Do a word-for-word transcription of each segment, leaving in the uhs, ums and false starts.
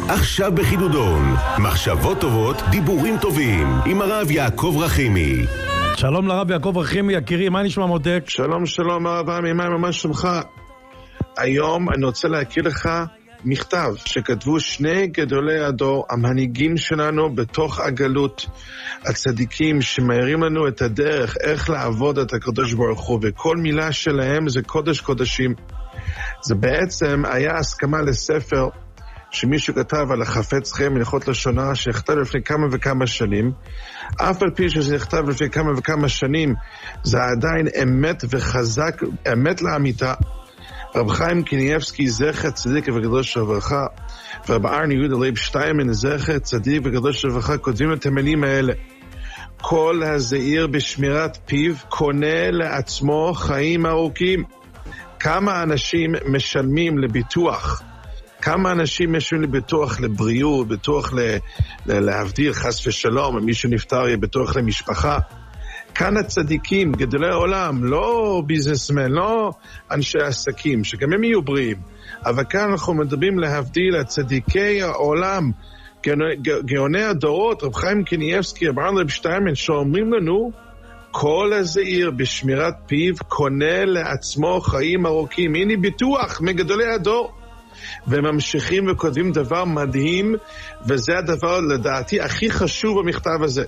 עכשיו בחידודון. מחשבות טובות, דיבורים טובים. עם הרב יעקב רחימי. שלום לרב יעקב רחימי, יקירי, מה נשמע מותק? שלום, שלום הרב עמי, מה ממש שלומך? היום אני רוצה להכיר לך מכתב שכתבו שני גדולי הדור, המנהיגים שלנו בתוך הגלות, הצדיקים שמאירים לנו את הדרך, איך לעבוד את הקדוש ברוך הוא, וכל מילה שלהם זה קודש קודשים. זה בעצם היה הסכמה לספר שמישהו כתב על החפץ חיים מלכות לשון הרע, שנכתב לפני כמה וכמה שנים. אף על פי שזה נכתב לפני כמה וכמה שנים, זה עדיין אמת וחזק, אמת לאמיתה. רב חיים קניאבסקי, זכר צדיק וקדוש לברכה, ורב ארני יהודה לייב שטיימן, זכר צדיק וקדוש לברכה, כותבים את המילים האלה: כל הזעיר בשמירת פיו קונה לעצמו חיים ארוכים. כמה אנשים משלמים לביטוח, כמה אנשים משלמים לביטוח לבריאות, ביטוח ל- ל- להבדיל חס ושלום, אם מישהו נפטר יהיה ביטוח למשפחה. כאן הצדיקים, גדולי העולם, לא ביזנסמן, לא אנשי עסקים, שגם הם יהיו בריאים. אבל כאן אנחנו מדברים להבדיל הצדיקי העולם, גאוני הדורות, רב חיים קניאבסקי, רב ארני שטיימן, שאומרים לנו, כל הזעיר בשמירת פיו קונה לעצמו חיים ארוכים. הנה ביטוח מגדולי הדור. וממשיכים וכותבים דבר מדהים, וזה הדבר לדעתי הכי חשוב במכתב הזה.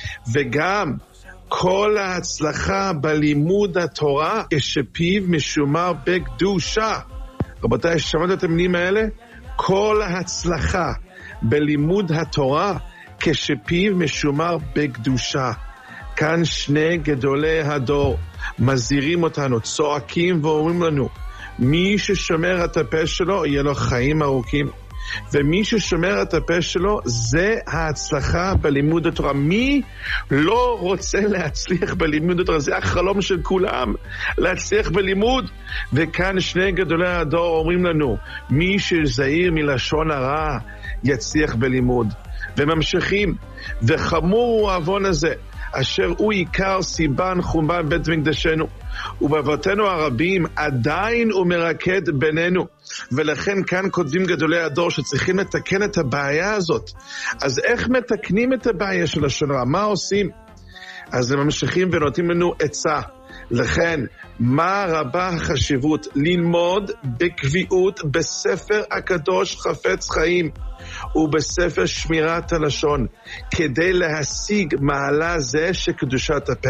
וגם כל ההצלחה בלימוד התורה כשפיו משומר בקדושה. רבותיי, שמעת את המילים האלה? כל ההצלחה בלימוד התורה כשפיו משומר בקדושה. כאן שני גדולי הדור מזהירים אותנו, צועקים ואומרים לנו, מי ששומר את הפה שלו יהיה לו חיים ארוכים, ומי ששומר את הפה שלו זה ההצלחה בלימוד התורה. מי לא רוצה להצליח בלימוד התורה? זה החלום של כולם, להצליח בלימוד. וכאן שני גדולי הדור אומרים לנו, מי שזהיר מלשון הרע יצליח בלימוד. וממשיכים, וחמור הוא העוון הזה אשר הוא עיקר סיבן חורבן בית מקדשנו, ובאבותינו הרבים עדיין הוא מרקד בינינו. ולכן כאן כותבים גדולי הדור שצריכים לתקן את הבעיה הזאת. אז איך מתקנים את הבעיה של לשון הרע? מה עושים? אז הם ממשיכים ונותנים לנו עצה. לכן, מה רבה החשיבות ללמוד בקביעות בספר הקדוש חפץ חיים ובספר שמירת הלשון, כדי להשיג מעלה זה שקדושת הפה.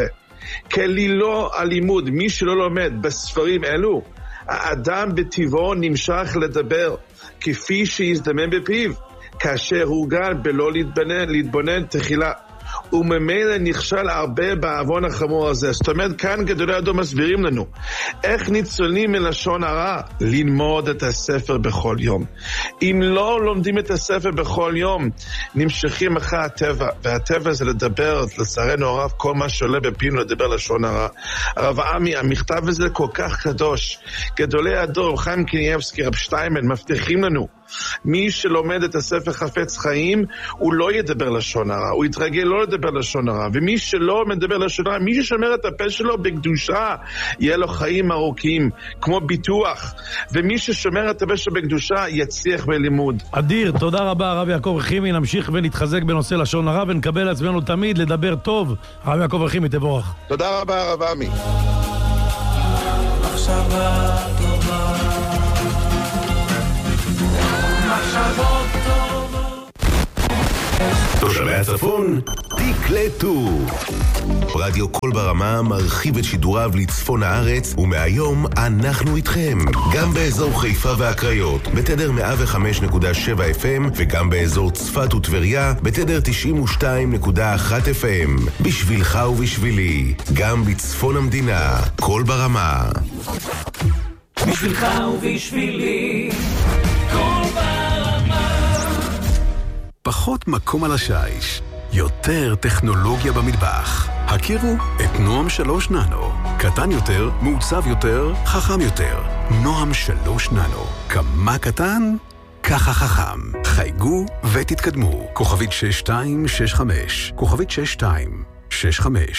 כלילו הלימוד, מי שלא לומד בספרים אלו, האדם בטבעו נמשך לדבר כפי שיזדמן בפיו, כאשר הוא גר בלא להתבונן, להתבונן תחילה. וממילא נכשל הרבה בעוון החמור הזה. זאת אומרת, כאן גדולי הדור מסבירים לנו איך ניצולים מלשון הרע. ללמוד את הספר בכל יום. אם לא לומדים את הספר בכל יום, נמשכים אחרי הטבע, והטבע זה לדבר, לצערנו הרב, כל מה שעולה בפינו לדבר לשון הרע. הרב עמי, המכתב הזה כל כך קדוש. גדולי הדור, רב חיים קניאבסקי, רב שטיימן, מבטיחים לנו, מי שלומד את הספר חפץ חיים, הוא לא ידבר לשון הרע, הוא יתרגל לא לדבר לשון הרע, ומי שלא מדבר לשון הרע, מי ששומר את הפה שלו בקדושה, יהיה לו חיים ארוכים, כמו ביטוח, ומי ששומר את הפה שלו בקדושה, יצליח בלימוד. אדיר, תודה רבה הרב יעקב רחימי, נמשיך ונתחזק בנושא לשון הרע, ונקבל לעצמנו תמיד לדבר טוב. הרב יעקב רחימי, תבורך. תודה רבה הרב עמי. מחשבה טובה, מחשבות טובות. תושבי הצפון, תקלטו. רדיו קול ברמה מרחיב את שידוריו לצפון הארץ, ומהיום אנחנו איתכם. גם באזור חיפה והקריות, בתדר מאה וחמש נקודה שבע אף אם, וגם באזור צפת וטבריה, בתדר תשעים ושתיים נקודה אחת אף אם. בשבילך ובשבילי, גם בצפון המדינה, קול ברמה. בשבילך ובשבילי, קול ברמה. פחות מקום על השיש, יותר טכנולוגיה במטבח. הכירו את נועם שלוש ננו. קטן יותר, מעוצב יותר, חכם יותר. נועם שלוש ננו. כמה קטן? ככה חכם. חייגו ותתקדמו. כוכבית שש שתיים שש חמש. כוכבית שש שתיים שש חמש.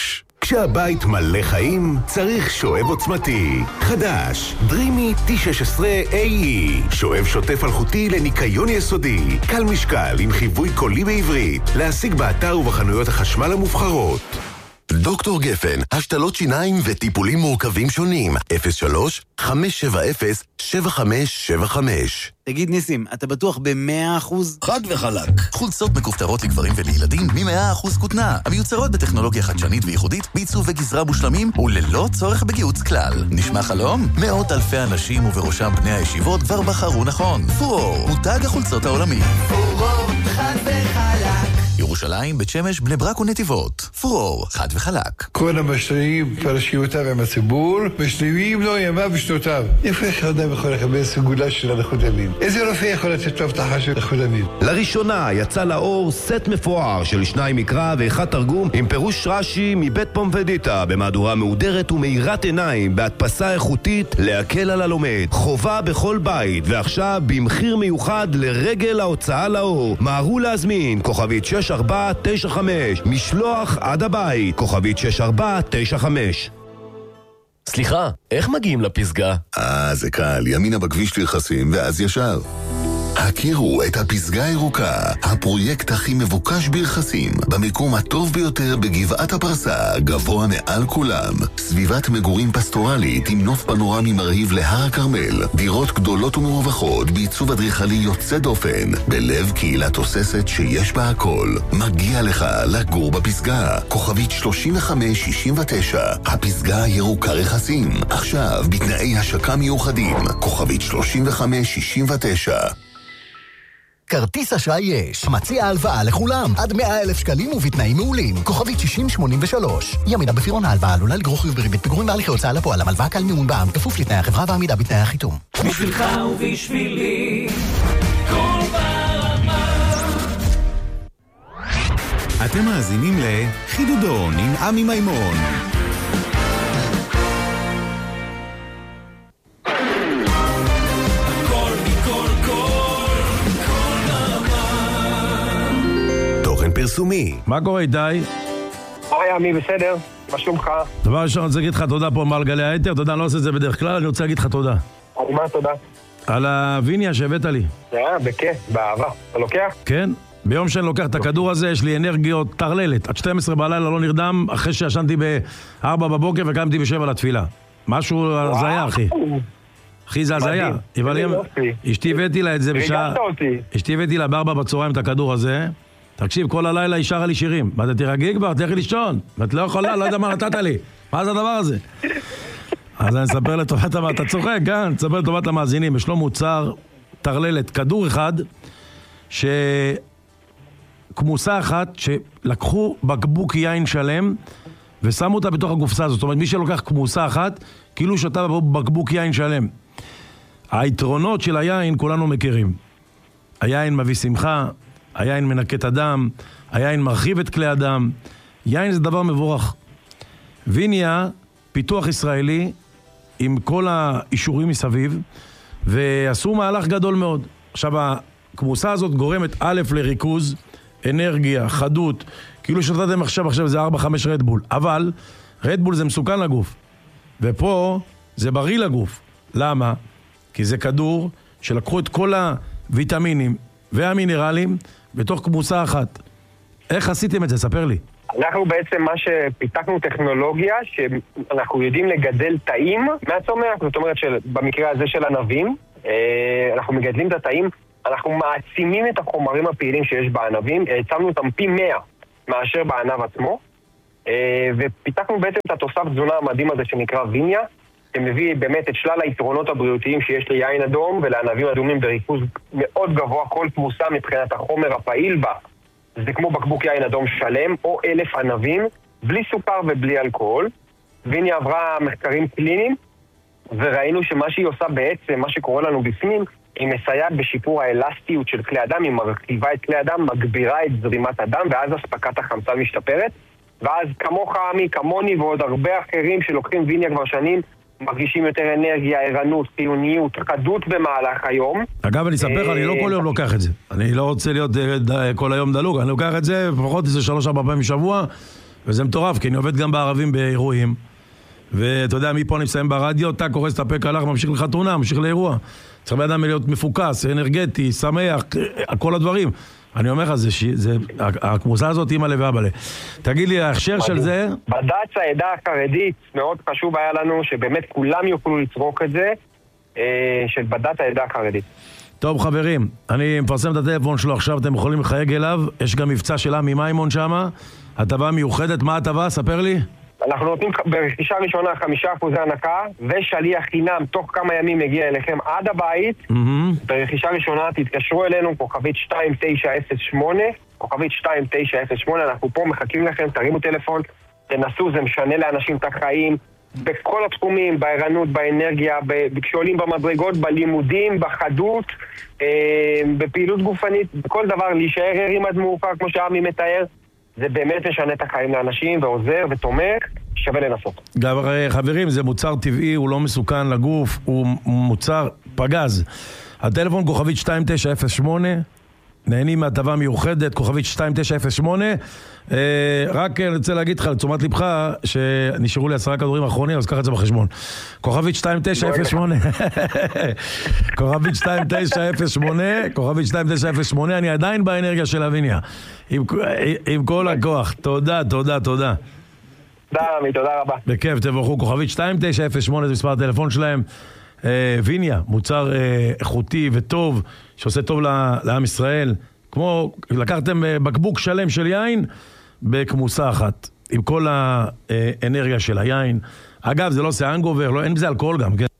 כשהבית מלא חיים, צריך שואב עוצמתי. חדש, דרימי טי שש עשרה איי אי. שואב שוטף אלחוטי לניקיון יסודי. קל משקל עם חיווי קולי בעברית. להשיג באתר ובחנויות החשמל המובחרות. דוקטור גפן, השתלות שיניים וטיפולים מורכבים שונים. אפס שלוש חמש שבע אפס שבע חמש שבע חמש. תגיד ניסים, אתה בטוח ב-מאה אחוז? חד וחלק. חולצות מכופתרות לגברים ולילדים מ-מאה אחוז כותנה. המיוצרות בטכנולוגיה חדשנית וייחודית, בעיצוב וגזרה מושלמים וללא צורך בגיוץ כלל. נשמע חלום? מאות אלפי אנשים ובראשם בני הישיבות כבר בחרו נכון. פורור, מותג החולצות העולמי. פורור, חד וחלק. ירושלים, בית שמש, בני ברק ונתיבות. פורור, חד וחלק. כל המשתנים פרשיותיו עם הציבור, משלימים לו ימיו ושנותיו. איפה איך אדם יכול לקבל סגולה של הנכות המין? איזה רופא יכול לתת לו הבטחה של נכות המין? לראשונה יצא לאור סט מפואר של שניים מקרא ואחד תרגום עם פירוש רש"י מבית פומפדיטה במהדורה מהודרת ומאירת עיניים בהדפסה איכותית להקל על הלומד. חובה בכל בית, ועכשיו במחיר מיוחד לרגל ההוצאה לאור. מהרו להזמין כוכבית שש ארבע תשע חמש, משלוח עד הבית, כוכבית שש ארבע תשע חמש. סליחה, איך מגיעים לפסגה? אה, זה קל, ימינה בכביש לרכסים ואז ישר. הכירו את הפסגה הירוקה, הפרויקט הכי מבוקש ברכסים, במקום הטוב ביותר בגבעת הפרסה, גבוה מעל כולם. סביבת מגורים פסטורלית עם נוף פנורמי מרהיב להר הכרמל, דירות גדולות ומרווחות בעיצוב אדריכלי יוצא דופן, בלב קהילה תוססת שיש בה הכל. מגיע לך לגור בפסגה, כוכבית שלושים וחמש שישים ותשע, הפסגה הירוקה רכסים, עכשיו בתנאי השקה מיוחדים, כוכבית שלושים וחמש שישים ותשע. כרטיס אשראי יש. מציע הלוואה לכולם. עד מאה אלף שקלים ובתנאים מעולים. כוכבית שישים שמונים ושלוש. ימינה בפירעון ההלוואה עלולה לגרור חיוב בריבית פיגורים בהליכי הוצאה לפועל. המלוואה קל מימון בע"מ. כפוף לתנאי החברה ועמידה בתנאי החיתום. בשבילך ובשבילי. כל ברמה. אתם מאזינים לחידודון עם עמי מימון. פרסומי. מה קורה איתי? אוי עמי, בסדר, מה שלומך? דבר ראשון, אני רוצה להגיד לך תודה פה מעל גלי היתר, תודה, אני לא עושה את זה בדרך כלל, אני רוצה להגיד לך תודה. על מה תודה? על הוויניה שהבאת לי. אה, בכיף, באהבה. אתה לוקח? כן, ביום שאני לוקח את הכדור הזה, יש לי אנרגיות טרללת. עד שתים עשרה בלילה לא נרדם, אחרי שישנתי ב-ארבע בבוקר וקמתי ב-שבע לתפילה. משהו הזיה, אחי. אחי, זה הזיה. אשתי הבאתי לה את זה בשעה... אשתי הבאתי לה בארבע בצהריים את הכדור הזה. תקשיב, כל הלילה היא שרה לי שירים. מה, אתה תירגעי כבר? תלכי לישון. ואת לא יכולה, לא יודע מה נתת לי. מה זה הדבר הזה? אז אני אספר לטובת המאזינים. אתה צוחק, כן? אני אספר לטובת המאזינים. יש לו מוצר טרללת, כדור אחד, שכמוסה אחת, שלקחו בקבוק יין שלם, ושמו אותה בתוך הקופסה הזאת. זאת אומרת, מי שלוקח כמוסה אחת, כאילו שתה בקבוק יין שלם. היתרונות של היין כולנו מכירים. היין מביא שמחה, היין מנקה את הדם, היין מרחיב את כלי הדם. יין זה דבר מבורך. ויניה, פיתוח ישראלי, עם כל האישורים מסביב, ועשו מהלך גדול מאוד. עכשיו, הכמוסה הזאת גורמת א' לריכוז, אנרגיה, חדות, כאילו שתתם עכשיו, עכשיו זה ארבע חמש רדבול. אבל רדבול זה מסוכן לגוף. ופה זה בריא לגוף. למה? כי זה כדור שלקחו את כל הוויטמינים והמינרלים בתוך כמוסה אחת. איך עשיתם את זה? ספר לי. אנחנו בעצם מה שפיתחנו טכנולוגיה שאנחנו יודעים לגדל תאים מהצומח, זאת אומרת שבמקרה הזה של ענבים אנחנו מגדלים את התאים, אנחנו מעצימים את החומרים הפעילים שיש בענבים, הצמנו אותם פי מאה מאשר בענב עצמו, ופיתחנו בעצם את התוסף תזונה המדהים הזה שנקרא ויניה, שמביא באמת את שלל היתרונות הבריאותיים שיש ליין אדום ולענבים אדומים בריכוז מאוד גבוה. כל תמוסה מבחינת החומר הפעיל בה זה כמו בקבוק יין אדום שלם או אלף ענבים, בלי סוכר ובלי אלכוהול. ויניה עברה מחקרים קליניים וראינו שמה שהיא עושה בעצם, מה שקורה לנו בפנים, היא מסייעת בשיפור האלסטיות של כלי הדם, היא מרכיבה את כלי הדם, מגבירה את זרימת הדם, ואז הספקת החמצן משתפרת. ואז כמוך עמי, כמוני ועוד הרבה אחרים שלוקחים ויניה כבר שנים, מרגישים יותר אנרגיה, ערנות, חיוניות, חדות במהלך היום. אגב, אני אספר לך, אני לא כל יום לוקח את זה. אני לא רוצה להיות כל היום דלוג, אני לוקח את זה, לפחות איזה שלוש ארבע פעמים בשבוע, וזה מטורף, כי אני עובד גם בערבים באירועים, ואתה יודע, מפה אני מסיים ברדיו, אתה קורס את הפק הלך, ממשיך לחתונה, ממשיך לאירוע. צריך באדם להיות מפוקס, אנרגטי, שמח, כל הדברים. אני אומר לך, זה, זה, הכמוסה הזאת אימא לב ואבא. תגיד לי, ההכשר של זה... בד"ץ העדה החרדית, מאוד חשוב היה לנו שבאמת כולם יוכלו לצרוק את זה, של בד"ץ העדה החרדית. טוב חברים, אני מפרסם את הטלפון שלו עכשיו, אתם יכולים לחייג אליו, יש גם מבצע של עמי מימון שמה, הטבה מיוחדת, מה הטבה? ספר לי. אנחנו נותנים ברכישה ראשונה חמישה אחוזי הנקה, ושליח חינם תוך כמה ימים מגיע אליכם עד הבית. Mm-hmm. ברכישה ראשונה תתקשרו אלינו, כוכבית שתיים תשע אפס שמונה, כוכבית שתיים תשע אפס שמונה, אנחנו פה מחכים לכם, תרימו טלפון, תנסו, זה משנה לאנשים את החיים, בכל התחומים, בערנות, באנרגיה, כשעולים במדרגות, בלימודים, בחדות, בפעילות גופנית, בכל דבר, להישאר ערים עד מאוחר, כמו שעמי מתאר, זה באמת משנה את החיים לאנשים, ועוזר ותומך, שווה לנסות. גם חברים, זה מוצר טבעי, הוא לא מסוכן לגוף, הוא מוצר פגז. הטלפון כוכבית שתיים תשע אפס שמונה, נהנים מהטבה מיוחדת, כוכבית שתיים תשע אפס שמונה. אה, רק אני רוצה להגיד לך, לתשומת לבך, שנשארו לי עשרה כדורים האחרונים, אז קח את זה בחשבון. כוכבית שתיים תשע אפס שמונה. כוכבית שתיים תשע אפס שמונה, כוכבית שתיים תשע אפס שמונה, אני עדיין באנרגיה של אביניה. עם, עם כל הכוח. תודה, תודה, תודה. תודה, עמי, תודה רבה. בכיף, תברכו. כוכבית שתיים תשע אפס שמונה, זה מספר הטלפון שלהם. ויניה, מוצר איכותי וטוב, שעושה טוב לעם ישראל, כמו לקחתם בקבוק שלם של יין בכמוסה אחת, עם כל האנרגיה של היין. אגב, זה לא עושה הנגובר, אין בזה אלכוהול גם, כן?